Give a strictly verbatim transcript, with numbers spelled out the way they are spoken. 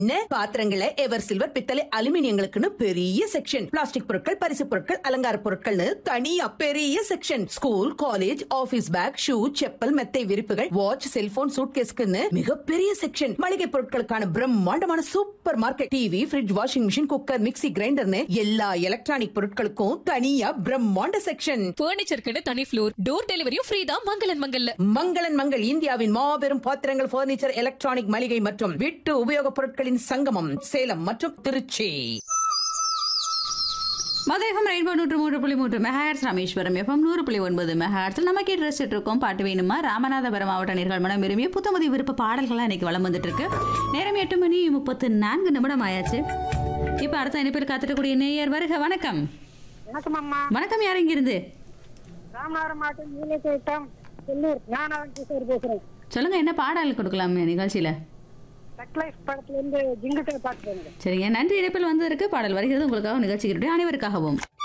என்ன பாத்திரங்களை ever silver பித்தளை அலுமினியங்களுக்குன்னு பெரிய செக்ஷன், பிளாஸ்டிக் பொருட்கள் பரிசு பொருட்கள் அலங்கார பொருட்கள்னு தனியா பெரிய section, school college office back shoe chappal மெத்தை விரிப்புகள் வாட்ச் செல்போன் சூட்கேஸ்க்குன்னு மிகப்பெரிய செக்ஷன், மளிகை பொருட்களுக்கான பிரம்மாண்டமான super market, TV fridge washing machine cooker mixie கிரைண்டர்னு எல்லா எலக்ட்ரானிக் பொருட்களுக்கும் தனியா பிரம்மாண்ட செக்ஷன், பர்னிச்சருக்கு தனி ஃப்ளோர், டோர் டெலிவரியும் ஃப்ரீ தான் மங்களன் மங்கல்ல. மங்களன் மங்கள் இந்தியாவின் மாபெரும் பாத்திரங்கள் பர்னிச்சர் எலக்ட்ரானிக் மளிகை மற்றும் வீட்டு உபயோகப் பொருட்களின் சங்கமம் சேலம் மற்றும் திருச்சி. மதுரைகம் ரெயின்போ நூற்று மூன்று புள்ளி மூன்று மெகாஹெர்ட்ஸ், ராமேஸ்வரம் எஃப்எம் நூறு புள்ளி ஒன்பது மெகாஹெர்ட்ஸில் நம்ம கேட்டு ரசிச்சுட்டு இருக்கோம். பாட்டு வேணுமா ராமநாதபுரம் மாவட்ட நேர்கள் மனம் விரும்பிய புத்தமதி விருப்ப பாடல்கள்லாம் இன்னைக்கு வளம் வந்துட்டு இருக்கு. நேரம் எட்டு மணி முப்பத்து நான்கு நிமிடம் ஆயாச்சு. இப்போ அடுத்த இணைப்பில் காத்துக்கூடிய நேயர் வருக. வணக்கம். வணக்கம் அம்மா. வணக்கம். யார் இங்கிருந்து? ராமநாதபுரம் மாவட்டம் நீலக்கோட்டம் செல்லூர் ஞானவன் கிஷோர் பேசுறேன். சொல்லுங்க, என்ன பாடல் கொடுக்கலாம் நிகழ்ச்சியில? சக்லைஃப் படத்துல இருந்து ஜிங்குட்டை பாட்டு. சரிங்க, நன்றி. இணைப்பில் வந்ததற்கு பாடல் வருகிறது உங்களுக்காக நிகழ்ச்சிகளுடைய அனைவருக்காகவும்.